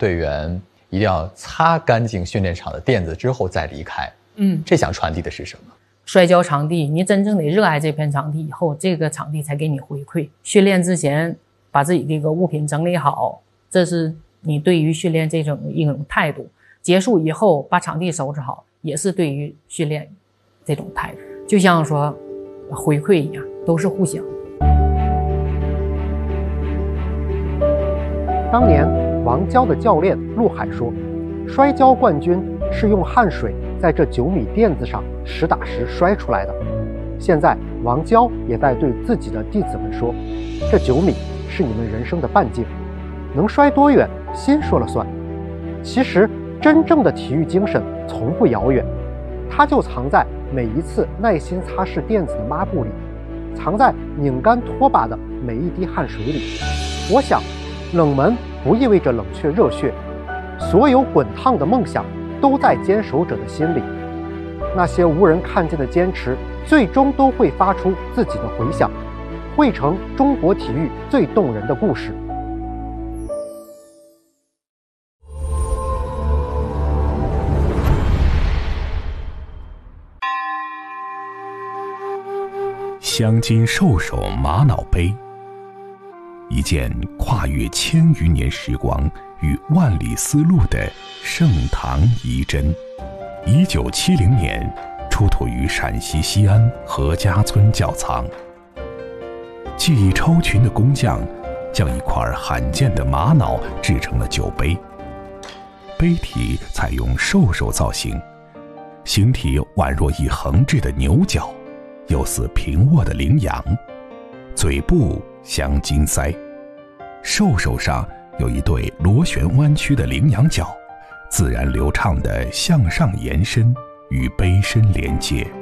队员一定要擦干净训练场的垫子之后再离开。这想传递的是什么？ 摔跤场地，你真正的热爱这片场地以后，这个场地才给你回馈。训练之前把自己这个物品整理好，这是你对于训练这种一种态度。结束以后把场地收拾好，也是对于训练这种态度。就像说回馈一样，都是互相。 当年王娇的教练陆海说，摔跤冠军是用汗水在这9米垫子上实打实摔出来的。现在王娇也在对自己的弟子们说，这9米是你们人生的半径，能摔多远心说了算。其实真正的体育精神从不遥远，它就藏在每一次耐心擦拭垫子的抹布里，藏在拧干拖把的每一滴汗水里。我想冷门不意味着冷却热血，所有滚烫的梦想都在坚守者的心里。那些无人看见的坚持，最终都会发出自己的回响，汇成中国体育最动人的故事。 镶金兽首玛瑙杯，一件跨越1000余年时光与万里丝路的盛唐遗珍。1970年出土于陕西西安何家村窖藏。技艺超群的工匠将一块罕见的玛瑙制成了酒杯，杯体采用兽首造型，形体宛若一横置的牛角，又似平卧的羚羊，嘴部镶金腮，兽首上有一对螺旋弯曲的羚羊角，自然流畅地向上延伸，与杯身连接。